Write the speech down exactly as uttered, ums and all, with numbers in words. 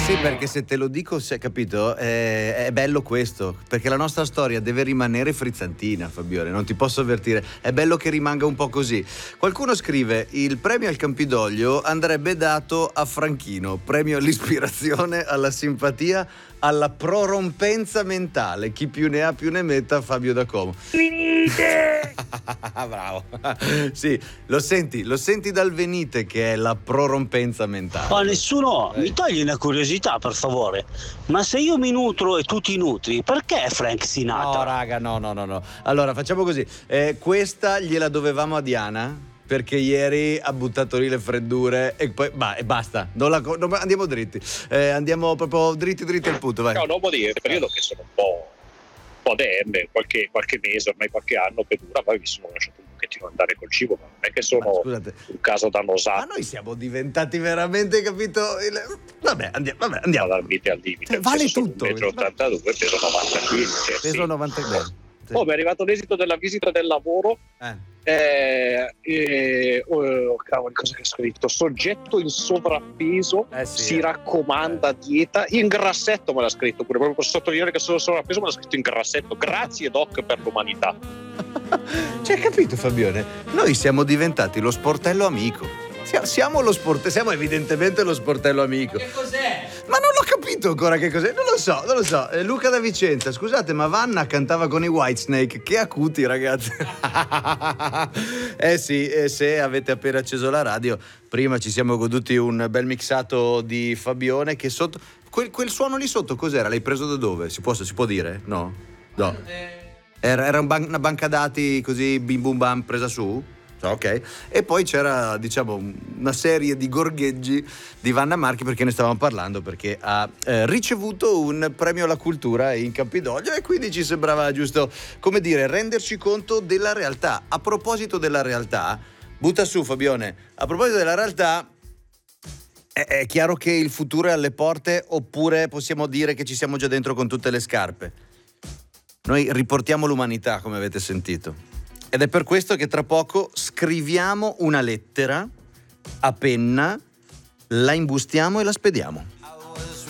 Sì, perché se te lo dico, se, capito, è, è bello questo, perché la nostra storia deve rimanere frizzantina, Fabione, non ti posso avvertire, è bello che rimanga un po' così. Qualcuno scrive: il premio al Campidoglio andrebbe dato a Franchino, premio all'ispirazione, alla simpatia, alla prorompenza mentale, chi più ne ha più ne metta, Fabio da Como. Venite! Bravo. Sì, lo senti, lo senti dal venite che è la prorompenza mentale. Ma nessuno, Eh. mi togli una curiosità per favore, ma se io mi nutro e tu ti nutri, perché Frank Sinatra? No raga, no no no no. Allora facciamo così, eh, questa gliela dovevamo a Diana, perché ieri ha buttato lì le freddure e poi bah, e basta, non la, non, andiamo dritti, eh, andiamo proprio dritti dritti al punto, vai. No, non vuol dire, periodo che sono un po', un po' demme, qualche, qualche mese, ormai qualche anno che dura, poi mi sono lasciato un pochettino andare col cibo, ma non è che sono scusate, un caso da ma nosato. noi siamo diventati veramente, capito? Il... Vabbè, andiamo, vabbè, andiamo. Dal limite al limite. Vale Peso tutto. uno virgola ottantadue m, peso novanta chili. Cioè, Peso sì. novanta bene. Sì. Oh, mi è arrivato l'esito della visita del lavoro. Eh. Eh, eh, oh, cavolo, cosa che ho scritto? Soggetto in sovrappeso, Eh sì, si eh. raccomanda Eh. dieta. In grassetto me l'ha scritto pure, proprio per sottolineare che sono sovrappeso, me l'ha scritto in grassetto. Grazie Doc per l'umanità. Cioè, capito Fabione? Noi siamo diventati lo sportello amico. Siamo, siamo lo sport, siamo evidentemente lo sportello amico. Che cos'è? Ma non l'ho capito ancora che cos'è. Non lo so, non lo so. Eh, Luca da Vicenza, scusate, ma Vanna cantava con i Whitesnake. Che acuti, ragazzi. Eh sì, eh, se avete appena acceso la radio, prima ci siamo goduti un bel mixato di Fabione che sotto quel, quel suono lì sotto cos'era? L'hai preso da dove? Si può, si può dire? No. No. Era, era un ban- una banca dati così bim bum bam presa su? Ok, e poi c'era, diciamo, una serie di gorgheggi di Vanna Marchi, perché ne stavamo parlando, perché ha eh, ricevuto un premio alla cultura in Campidoglio e quindi ci sembrava giusto, come dire, renderci conto della realtà. A proposito della realtà, butta su Fabione, a proposito della realtà, è, è chiaro che il futuro è alle porte, oppure possiamo dire che ci siamo già dentro con tutte le scarpe? Noi riportiamo l'umanità, come avete sentito. Ed è per questo che tra poco scriviamo una lettera a penna, la imbustiamo e la spediamo.